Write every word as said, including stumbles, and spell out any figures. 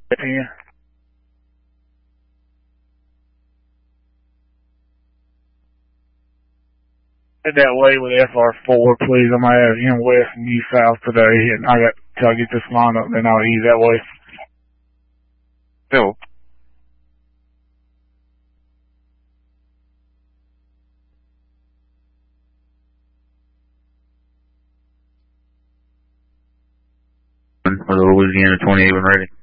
Yeah. Head that way with F R four, please. I'm gonna have him west and you south today, and I got till I get this line up, then I'll ease that way. Bill. For the Louisiana twenty-eight when ready.